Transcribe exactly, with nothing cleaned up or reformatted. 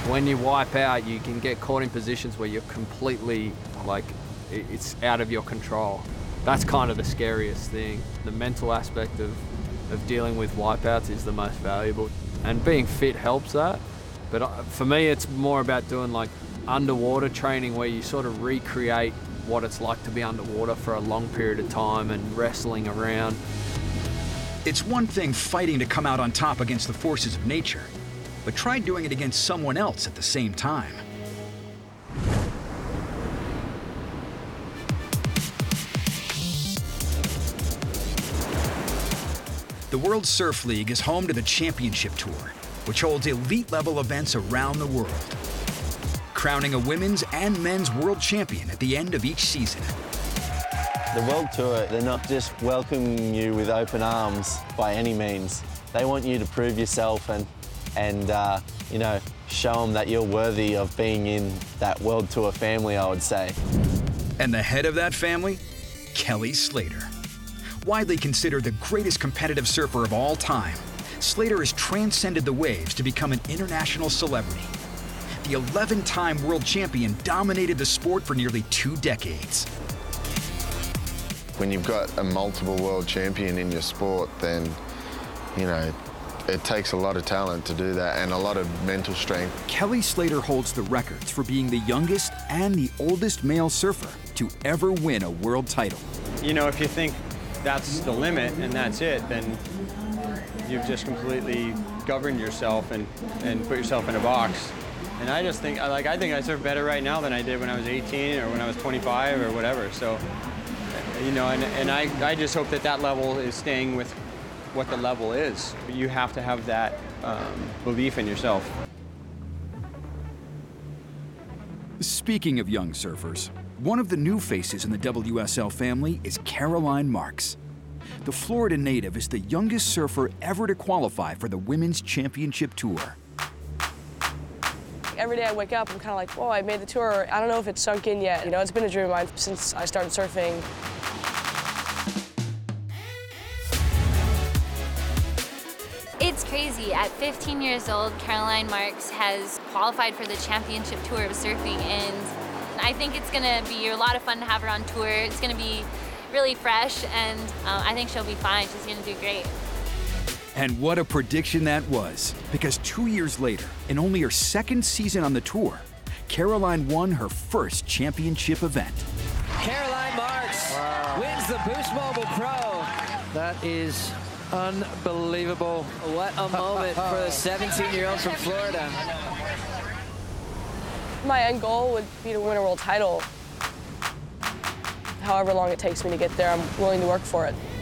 When you wipe out, you can get caught in positions where you're completely, like, it's out of your control. That's kind of the scariest thing. The mental aspect of, of dealing with wipeouts is the most valuable. And being fit helps that. But for me, it's more about doing like underwater training where you sort of recreate what it's like to be underwater for a long period of time and wrestling around. It's one thing fighting to come out on top against the forces of nature, but try doing it against someone else at the same time. The World Surf League is home to the Championship Tour, which holds elite-level events around the world, crowning a women's and men's world champion at the end of each season. The World Tour, they're not just welcoming you with open arms by any means. They want you to prove yourself and, and uh, you know, show them that you're worthy of being in that World Tour family, I would say. And the head of that family, Kelly Slater. Widely considered the greatest competitive surfer of all time, Slater has transcended the waves to become an international celebrity. The eleven-time world champion dominated the sport for nearly two decades. When you've got a multiple world champion in your sport, then, you know, it takes a lot of talent to do that and a lot of mental strength. Kelly Slater holds the records for being the youngest and the oldest male surfer to ever win a world title. You know, if you think that's the limit and that's it, then you've just completely governed yourself and, and put yourself in a box. And I just think, like, I think I surf better right now than I did when I was eighteen or when I was twenty-five or whatever. So, you know, and, and I, I just hope that that level is staying with what the level is. You have to have that um, belief in yourself. Speaking of young surfers, one of the new faces in the W S L family is Caroline Marks. The Florida native is the youngest surfer ever to qualify for the Women's Championship Tour. Every day I wake up, I'm kind of like, whoa, I made the tour. I don't know if it's sunk in yet. You know, it's been a dream of mine since I started surfing. It's crazy. At fifteen years old, Caroline Marks has qualified for the Championship Tour of Surfing, and I think it's gonna be a lot of fun to have her on tour. It's gonna be really fresh, and um, I think she'll be fine. She's gonna do great. And what a prediction that was, because two years later, in only her second season on the tour, Caroline won her first championship event. Caroline Marks wow. wins the Boost Mobile Pro. That is unbelievable. What a moment for the seventeen-year-old from Florida. My end goal would be to win a world title. However long it takes me to get there, I'm willing to work for it.